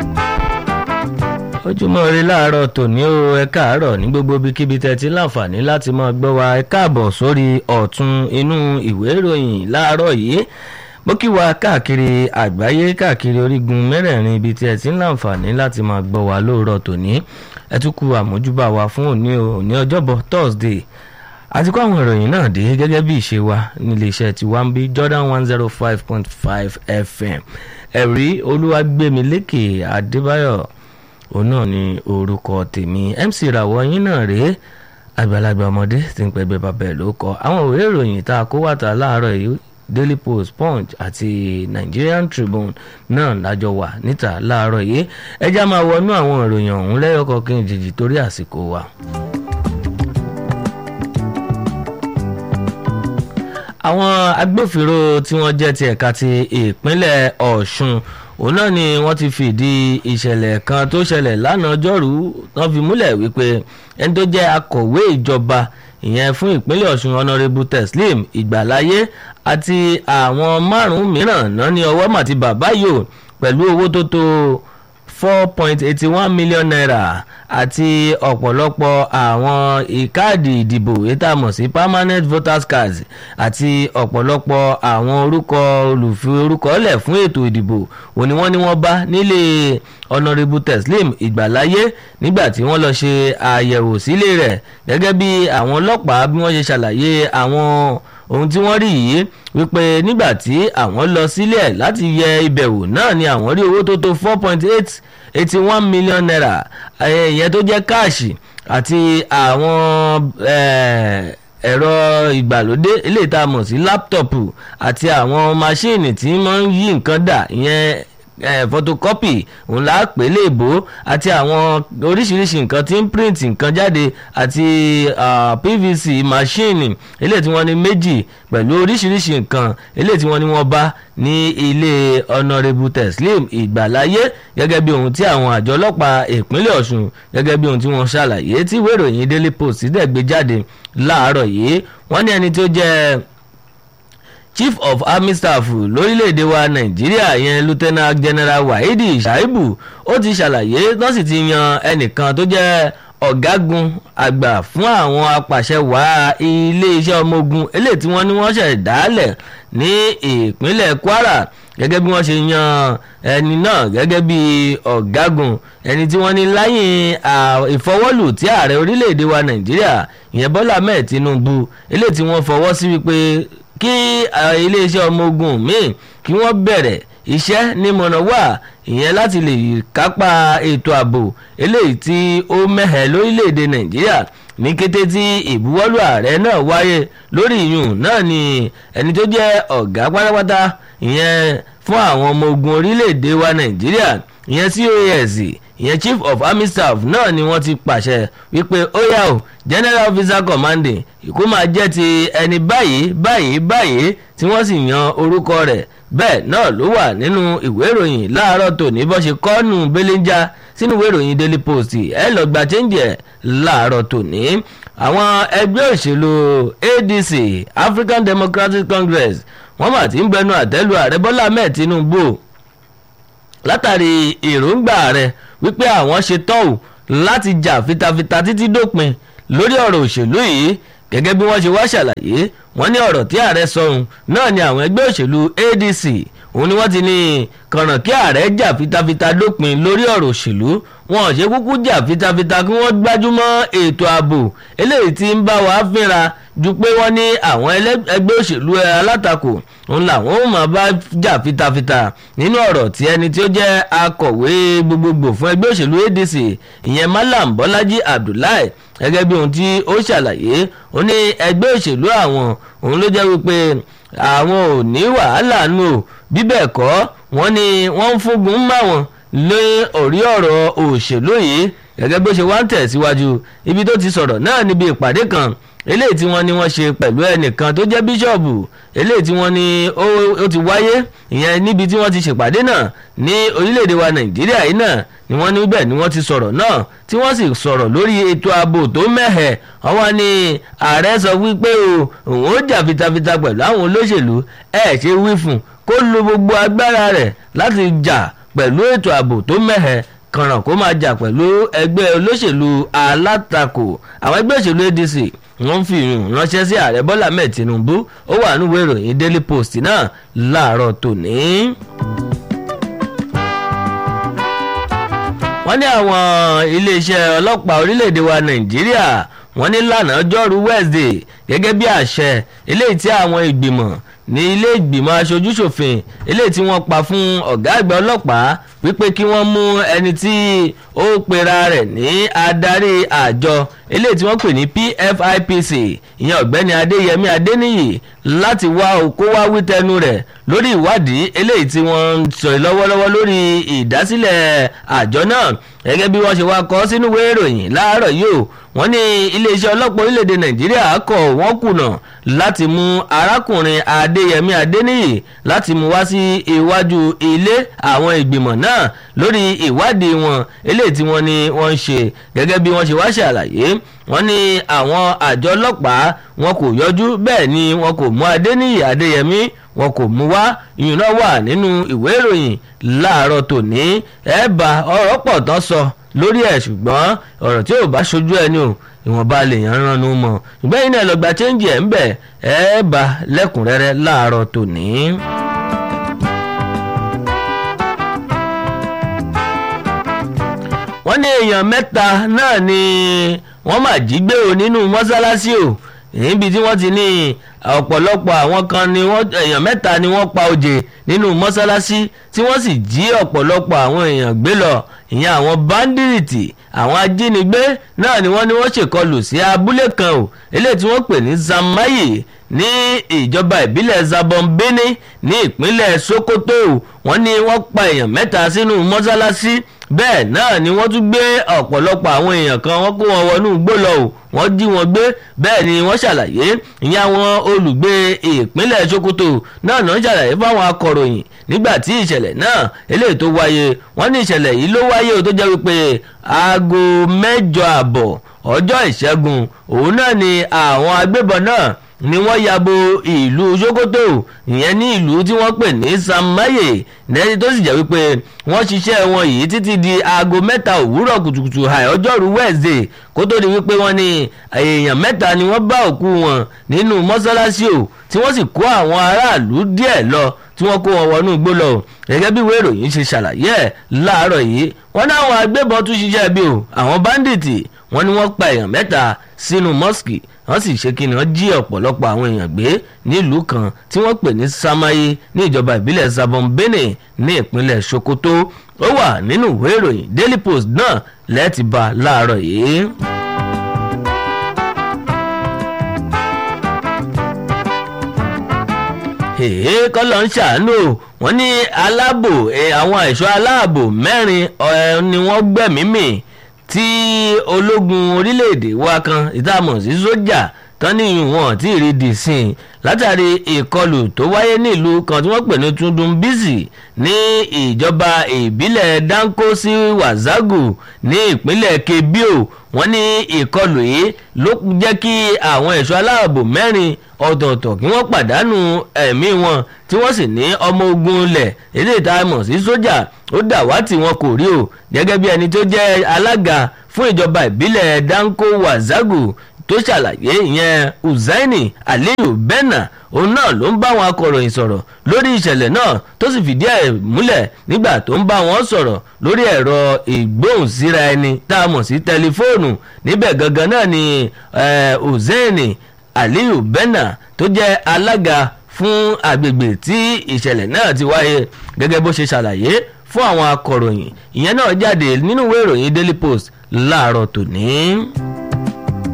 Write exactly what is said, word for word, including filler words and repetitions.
ojúmọ́ ire láàárọ̀ tòní o, ẹ káàárọ̀ ní gbogbo ibikíbi tẹ́ ti láǹfààní láti máa gbọ́ wa. Ẹ káàbọ̀ sórí ọ̀tún inú ìwé ìròyìn láàárọ̀ yìí. Mo kí wa káàkiri àgbáyé, káàkiri orígun mẹ́rẹ̀ẹ̀rin ibi tí ẹ ti ń láǹfààní láti máa gbọ́ wa lóòrọ̀ tòní. Ẹ tún kú àmójúbà wa fún òní òní ọjọ́bọ̀ Thursday. Àti kó àwọn ìròyìn náà dé gẹ́gẹ́ bí ìṣe wa nílé iṣẹ́ ti wá ń bí Jordan one zero five point five F M. Ẹ̀rí Olúwagbémilékè Adébáyọ̀ òun náà ni orúkọ tèmi. M C Ràwọ̀ yín náà rèé, àgbàlagbà ọmọdé tí ń pẹgbẹ́ bàbá ẹ̀ ló kọ. Àwọn ìwé ìròyìn tá a kó wàtà láàárọ̀ yìí, Daily Post, Punch àti Nigerian Tribune náà lájọ wà níta láàárọ̀ yìí. Ẹ já máa wọnú àwọn ìròyìn ọ̀hún lẹ́yọ̀kọ̀ọ̀kan jìjì torí àsìkò wa. Àwọn agbófinró tí wọ́n jẹ́ ti ẹ̀ka ti ìpínlẹ̀ Ọ̀ṣun òun náà ni wọ́n ti fìdí ìṣẹ̀lẹ̀ kan tó ṣẹlẹ̀ lánàá ọjọ́rú wọ́n fi múlẹ̀ wípé ẹni tó jẹ́ akọ̀wé ìjọba ìyẹn fún ìpínlẹ̀ Ọ̀ṣun Honourable Teslim Ìgbàláyé àti àwọn márùn-ún mìíràn náà ní ọwọ́ màtí bàbá yòó pẹ̀lú owó tó tó four point eight one million naira àti ọ̀pọ̀lọpọ̀ àwọn ìkáàdì ìdìbò ètà mọ̀ sí permanent voters cards àti ọ̀pọ̀lọpọ̀ àwọn orúkọ olùfi orúkọ lẹ̀ fún ètò ìdìbò òun ni wọ́n ní wọ́n bá nílé Honourable Teslim Ìgbàláyé nígbà tí wọ́n lọ ṣe àyẹ̀wò sílé rẹ̀ gẹ́gẹ́ bí àwọn ọlọ́pàá bí wọ́n ṣe ṣàlàyé àwọn ohun tí wọ́n rí yìí wípé nígbà tí àwọn lọ sílẹ̀ láti yẹ ibẹ̀ wò náà ni àwọn rí owó tó tó four point eight one million naira ìyẹn tó jẹ́ káàṣì àti àwọn ẹ̀rọ ìgbàlódé eléyìí tá a mọ̀ sí láptọ̀pù àti àwọn máṣíìnì tí wọ́n ń yí nǹkan dà ìyẹn photocopy òun là á pè léèbó àti àwọn oríṣiríṣi nǹkan tí ń print nǹkan jáde àti uh, P V C machine eléyìí tí wọ́n ní méjì pẹ̀lú oríṣiríṣi nǹkan eléyìí tí wọ́n ní wọ́n bá ní ilé Honourable Teslim Ìgbàláyé gẹ́gẹ́ bí ohun tí àwọn àjọ ọlọ́pàá ìpínlẹ̀ Ọ̀ṣun gẹ́gẹ́ bí ohun tí wọ́n ṣàlàyé tí ìwé ìròyìn Daily Post dẹ̀ gbé jáde láàárọ̀ yìí. Wọ́n ní ẹni tó jẹ́ Chief of Army Staff lórílẹ̀‐èdè wa Nàìjíríà yẹn Lieutenant General Wahidi Shaibu ó ti ṣàlàyé wọ́n sì ti yan ẹnìkan tó jẹ́ ọ̀gágun àgbà fún àwọn apàṣẹwàá iléeṣẹ́ ọmọ ogun eléyìí tí wọ́n ní wọ́n ṣẹ̀ dálẹ̀ ní ìpínlẹ̀ Kwara gẹ́gẹ́ bí wọ́n ṣe yan ẹni náà gẹ́gẹ́ bí ọ̀gágun ẹni tí wọ́n ní láyìn ìfọwọ́lù tí ààrẹ orílẹ̀‐èdè wa Nàìjíríà ìyẹn Bọ́lá Ahmed Tinubu eléyìí tí wọ́n fọwọ́ sí wípé kí iléeṣẹ́ ọmọ ogun míì kí wọ́n bẹ̀rẹ̀ iṣẹ́ ní mọ̀nàwá ìyẹn láti lè kápá ètò ààbò eléyìí tí ó mẹ́hẹ̀ lórílẹ̀‐èdè Nàìjíríà ní kété tí ìbuwọ́lù ààrẹ náà wáyé lórí ìyún náà ni ẹni tó jẹ́ ọ̀gá pátápátá ìyẹn fún àwọn ọmọ ogun orílẹ̀‐èdè wa Nàìjíríà ìyẹn C O A S ìyẹn Chief of Army Staff náà ni wọ́n ti pàṣẹ wípé ó yá o General Officer Commanding ìkó máa jẹ́ ti ẹni báyìí báyìí báyìí tí wọ́n sì yan orúkọ rẹ̀ bẹ́ẹ̀ náà ló wà nínú ìwé ìròyìn láàárọ̀ tòní bó ṣe kọ́nù belenja sínú ìwé ìròyìn Daily Post ẹ lọ gba change ẹ̀ láàárọ̀ tòní. Àwọn ẹgbẹ́ òṣèlú A D C African Democratic Congress wọ́n mà ti ń gbẹnu àtẹ́lu ààrẹ Bọ́lá Ahmed Tinubu látàrí èròǹgbà rẹ̀ wípé àwọn ṣe tọ́wù láti jà fitafita títí dópin lórí ọ̀rọ̀ òṣèlú yìí gẹ́gẹ́ bí wọ́n ṣe wá ṣàlàyé wọ́n ní ọ̀rọ̀ tí ààrẹ sọ̀hún náà ni àwọn ẹgbẹ́ òṣèlú A D C òun ni wọ́n ti ní kànràn kí ààrẹ jà fitafita dópin lórí ọ̀rọ̀ òṣèlú wọn ò ṣe kúkú jà fitafita kí wọ́n gbájúmọ́ ètò ààbò eléyìí tí ń bá wa fínra ju pé wọ́n ní àwọn ẹgbẹ́ òṣèlú alátakò òun làwọn ò máa bá jà fitafita nínú ọ̀rọ̀ tí ẹni tí ó jẹ́ akọ̀wé gbogbogbò fún ẹgbẹ́ òṣèlú A D C ìyẹn Malam Bọ́lájí Abdullahi gẹ́gẹ́ bí ohun tí ó ṣàlàyé ó ní ẹgbẹ́ òṣèlú àwọn òun ló jẹ́ wípé àwọn ò ní wàhálà nù bí bẹ́ẹ̀ kọ́ wọ́n ní wọ́n ń fúngun mọ́ wọn lé orí ọ̀rọ̀ òṣèlú yìí gẹ́gẹ́ bó ṣe wá ń tẹ̀síwájú ibi tó ti sọ̀rọ̀ náà níbi ìpàdé kan eléyìí tí wọ́n ní wọ́n ṣe pẹ̀lú ẹnìkan tó jẹ́ bíṣọ̀bù eléyìí tí wọ́n ní ó ti wáyé ìyẹn níbi tí wọ́n ti ṣèpàdé náà ní orílẹ̀-èdè wa Nàìjíríà yìí náà ni wọ́n níbẹ̀ ni wọ́n ti sọ̀rọ̀ náà tí wọ́n sì sọ̀rọ̀ lórí ètò ààbò tó mẹ́hẹ̀ ọwọ́ ni ààrẹ sọ wípé o òun ó jà fitafita pẹ̀lú àwọn olóṣèlú ẹ̀ ṣe wí fún kó lo gbogbo agbára rẹ̀ láti jà pẹ̀lú ètò ààbò tó mẹ́hẹ kànràn kó máa jà pẹ̀lú ẹgbẹ́ olóṣèlú alátakò. Àwọn ẹgbẹ́ òṣèlú A D C wọ́n fi ìrìn ránṣẹ́ sí ààrẹ Bọ́lá Ahmed Tinubu, ó wà nínú ìwé ìròyìn Daily Post náà láàárọ̀ tòní. wọ́n ní àwọn iléeṣẹ́ ọlọ́pàá orílẹ̀-èdè wa Nàìjíríà wọ́n ní lánàá ọjọ́rú Wednesday gẹ́gẹ́ bí àṣẹ eléyìí tí àwọn ìgbìmọ̀ ní ilé ìgbìmọ̀ aṣojúṣòfin eléyìí tí wọ́n pa fún ọ̀gá àgbà ọlọ́pàá wípé kí wọ́n mú ẹni tí ó pera rẹ̀ ní adarí àjọ eléyìí tí wọ́n pè ní P F I P C ìyẹn ọ̀gbẹ́ni Adéyẹmí Adéníyì láti wá kó wá wí tẹnu rẹ̀ lórí ìwádìí eléyìí tí wọ́n ń sọ lọ́wọ́lọ́wọ́ lórí ìdásílẹ̀ àjọ náà gẹ́gẹ́ bí wọ́n ṣe wá kọ sínú ìwé ìròyìn láàárọ̀ yìí o. wọ́n ní iléeṣẹ́ ọlọ́pàá orílẹ̀-èdè Nàìjíríà kọ̀ wọ́n kùnà láti mú arákùnrin Adéyẹmí Adéníyì láti mú wá sí iwájú ilé àwọn ìgbìmọ̀ náà lórí ìwádìí wọn eléyìí tí wọ́n ní wọ́n ń ṣe gẹ́gẹ́ bí wọ́n ṣe wá ṣàlàyé. wọ́n ní àwọn àjọ ọlọ́pàá wọn kò yọjú bẹ́ẹ̀ ni wọn kò mú Adéníyì Adéyẹmí wọn kò mú wá. ìyún náà wà nínú ìwé ìròyìn láàárọ̀ tòní. ẹ bá ọ̀rọ̀ pọ̀ tán sọ lórí ẹ̀ ṣùgbọ́n ọ̀rọ̀ tí ò bá ṣojú ẹni o ìwọ̀nba lèèyàn ránnu mọ́. ṣùgbọ́n yìí náà lọ́gbà chẹ́ńjì ẹ̀ ń bẹ̀ ẹ bá lẹ́kùnrẹ́rẹ́ láàárọ̀ tòní. wọ́n ní èèyàn mẹ́ta náà ni wọ́n máa jí gbé o nínú mọ́sálásí o níbi tí wọ́n ti ní ọ̀pọ̀lọpọ̀ àwọn kan ni wọ́n èèyàn mẹ́ta ni wọ́n pa òjè nínú mọ́sálásí tí wọ́n sì jí ọ̀pọ̀lọpọ̀ àwọn èèyàn gbé lọ. ìyẹn àwọn báńdíìtì àwọn ajínigbé náà ni wọ́n ní wọ́n ṣèkọlù sí abúlé kan o eléyìí tí wọ́n pè ní Zamaye ní ìjọba ìbílẹ̀ Zabonbene ní ìpínlẹ̀ Sokoto. wọ́n ní wọ́n pa èèyàn mẹ́ta sínú mọ́sálásí bẹ́ẹ̀ náà ni wọ́n tún gbé ọ̀pọ̀lọpọ̀ àwọn èèyàn kan wọ́n kó wọn wọnú igbó lọ o wọ́n jí wọn gbé bẹ́ẹ̀ ni wọ́n ṣàlàyé. ìyẹn àwọn olùgbé ìpínlẹ̀ Sokoto náà náà ṣàlàyé fáwọn akọ̀ròyìn nígbà tí ìṣẹ̀lẹ̀ náà eléyìí tó wáyé. wọ́n ní ìṣẹ̀lẹ̀ yìí ló wáyé o tó jẹ́ wípé aago mẹ́jọ àbọ̀ ọjọ́ ìṣẹ́gun òun náà ni àwọn agbébọn náà ni wọ́n yabo ìlú Sokoto ìyẹn ní ìlú tí wọ́n pè ní Zamaye lẹ́yìn tó sì jẹ́ wípé wọ́n ṣiṣẹ́ wọn yìí títí di aago mẹ́ta òwúrọ̀ kùtùkùtù àì ọjọ́rú Wednesday kó tó di wípé wọ́n ní èèyàn mẹ́ta ni wọ́n bá òkú wọn nínú mọ́sálásí o tí wọ́n sì kó àwọn aráàlú díẹ̀ lọ tí wọ́n kó wọn wọnú igbó lọ gẹ́gẹ́ bí ìwé ìròyìn ṣe ṣàlàyé ẹ̀ láàárọ̀ yìí. wọ́n ní àwọn agbébọn tún ṣiṣẹ́ bí o àwọn báńdíìtì wọ́n ní wọ́n pa èèyàn mẹ́ta sínú mọ́sìkì wọ́n sì ṣe kí ni wọ́n jí ọ̀pọ̀lọpọ̀ àwọn èèyàn gbé nílùú kan tí wọ́n pè ní Samaye ní ìjọba ìbílẹ̀ Zabonbene ní ìpínlẹ̀ Sokoto. ó wà nínú ìwé ìròyìn Daily Post náà lẹ́ẹ̀tì bá láàárọ̀ yìí. èé kọ́lọ́ ń ṣàánú wọ́n ní aláàbò àwọn ẹ̀ṣọ́ aláàbò mẹ́rin ni wọ́n gbẹ̀mí mì tí ológun orílẹ̀-èdè wa kan ìtààmú sí sójà tán ní ìwọ̀n tí ìrìdì sìn látàrí ìkọlù tó wáyé nílùú kan tí wọ́n pè ní Tundumbisi ní ìjọba ìbílẹ̀ Dankosi Wazagu ní ìpínlẹ̀ Kebbi. wọ́n ní ìkọlù yìí ló jẹ́ kí àwọn ẹ̀ṣọ́ aláàbò mẹ́rin ọ̀tọ̀ọ̀tọ̀ kí wọ́n pàdánù ẹ̀mí wọn tí wọ́n sì ní ọmọ ogun ilẹ̀ èdè ìtààmú sí sójà ó dàwátì wọn kò rí o gẹ́gẹ́ bí ẹni tó jẹ́ alága fún ìjọba ìbílẹ̀ Danko Wazagu tó ṣàlàyé ìyẹn Uzaini Aliyu Benna òun náà ló ń bá àwọn akọ̀ròyìn sọ̀rọ̀ lórí ìṣẹ̀lẹ̀ náà tó sì fìdí ẹ̀ múlẹ̀ nígbà tó ń bá wọn sọ̀rọ̀ lórí ẹ̀rọ ìgbóhùnsíra ẹni tá a mọ̀ sí tẹlifóònù níbẹ̀ gangan náà ni Uzaini Aliyu Benna tó jẹ́ alága fún agbègbè tí ìṣẹ̀lẹ̀ náà ti wáyé gẹ́gẹ́ bó ṣe ṣàlàyé fún àwọn akọ̀ròyìn ìyẹn náà jáde nínú ìwé ìròyìn Daily Post láàárọ̀ tòní.